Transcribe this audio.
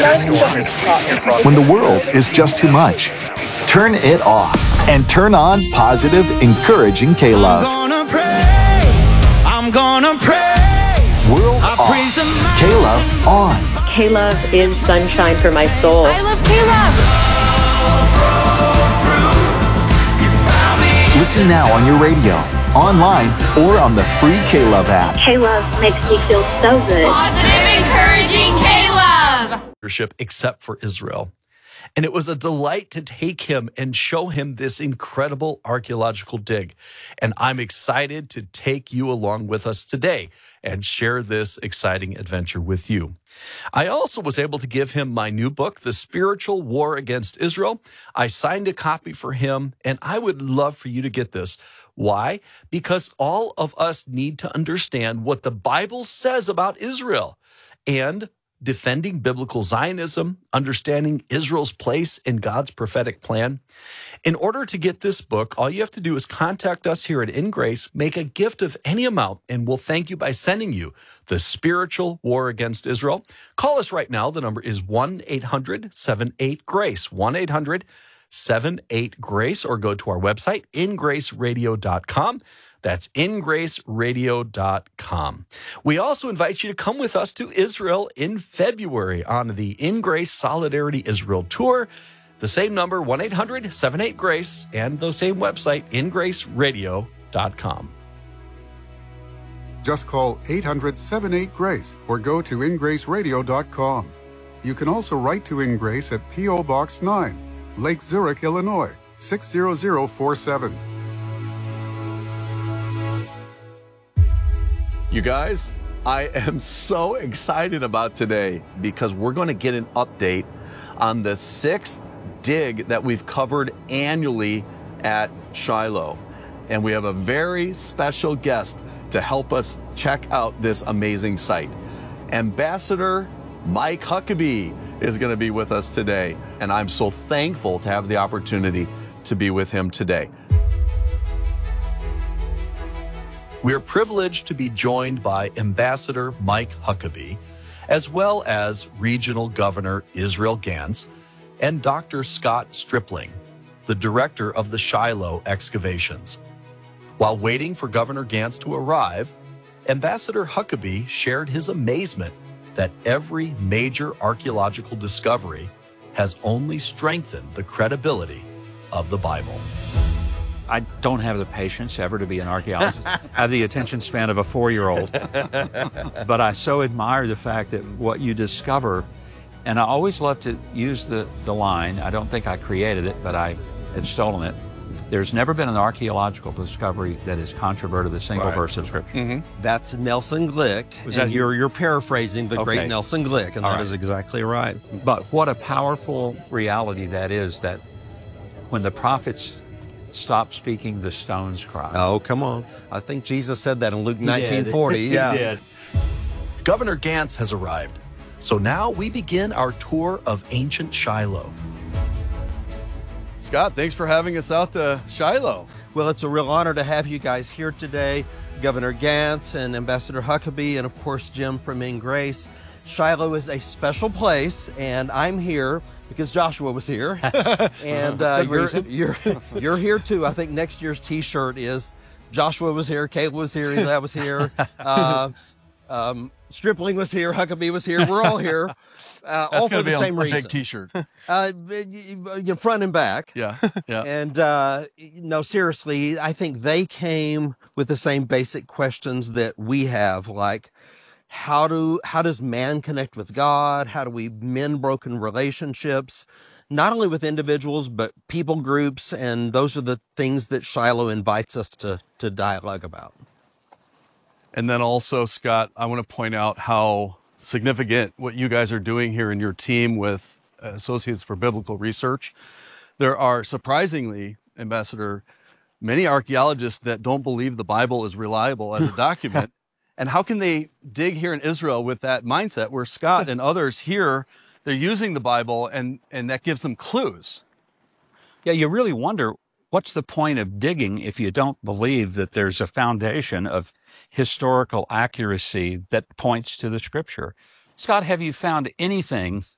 When the world is just too much, turn it off and turn on positive, encouraging K-Love. I'm gonna praise. World off. K-Love on. K-Love is sunshine for my soul. I love K-Love. Listen now on your radio, online, or on the free K-Love app. K-Love makes me feel so good. Positive, encouraging K-Love. Except for Israel. And it was a delight to take him and show him this incredible archaeological dig. And I'm excited to take you along with us today and share this exciting adventure with you. I also was able to give him my new book, The Spiritual War Against Israel. I signed a copy for him, and I would love for you to get this. Why? Because all of us need to understand what the Bible says about Israel and defending biblical Zionism, understanding Israel's place in God's prophetic plan. In order to get this book, all you have to do is contact us here at In Grace, make a gift of any amount, and we'll thank you by sending you The Spiritual War Against Israel. Call us right now. The number is 1-800-78-GRACE, 1-800-78-GRACE, or go to our website, ingraceradio.com. That's ingraceradio.com. We also invite you to come with us to Israel in February on the In Grace Solidarity Israel Tour. The same number, 1-800-78-GRACE, and the same website, ingraceradio.com. Just call 800-78-GRACE or go to ingraceradio.com. You can also write to In Grace at P.O. Box 9, Lake Zurich, Illinois, 60047. You guys, I am so excited about today because we're going to get an update on the 6th dig that we've covered annually at Shiloh. And we have a very special guest to help us check out this amazing site. Ambassador Mike Huckabee is going to be with us today. And I'm so thankful to have the opportunity to be with him today. We are privileged to be joined by Ambassador Mike Huckabee, as well as Regional Governor Israel Gantz and Dr. Scott Stripling, the director of the Shiloh excavations. While waiting for Governor Gantz to arrive, Ambassador Huckabee shared his amazement that every major archaeological discovery has only strengthened the credibility of the Bible. I don't have the patience ever to be an archaeologist. I have the attention span of a 4-year-old. But I so admire the fact that what you discover, and I always love to use the line, I don't think I created it, but I have stolen it. There's never been an archaeological discovery that has controverted a single verse of Scripture. Mm-hmm. That's Nelson Glick. Was that you're paraphrasing the great Nelson Glick, and that is exactly right. But what a powerful reality that is, that when the prophets stop speaking, the stones cry. Oh, come on. I think Jesus said that in Luke 19:40. Yeah. He did. Governor Gantz has arrived. So now we begin our tour of ancient Shiloh. Scott, thanks for having us out to Shiloh. Well, it's a real honor to have you guys here today. Governor Gantz and Ambassador Huckabee, and of course, Jim from In Grace. Shiloh is a special place, and I'm here because Joshua was here, and you're here too. I think next year's T-shirt is Joshua was here, Caleb was here, Eli was here, Stripling was here, Huckabee was here. We're all here, all for the same reason. Big T-shirt, front and back. Yeah. And no, seriously, I think they came with the same basic questions that we have, like, how does man connect with God? How do we mend broken relationships, not only with individuals, but people groups? And those are the things that Shiloh invites us to dialogue about. And then also, Scott, I want to point out how significant what you guys are doing here in your team with Associates for Biblical Research. There are, surprisingly, Ambassador, many archaeologists that don't believe the Bible is reliable as a document. And how can they dig here in Israel with that mindset where Scott and others here, they're using the Bible and that gives them clues? Yeah, you really wonder, what's the point of digging if you don't believe that there's a foundation of historical accuracy that points to the Scripture? Scott, have you found anything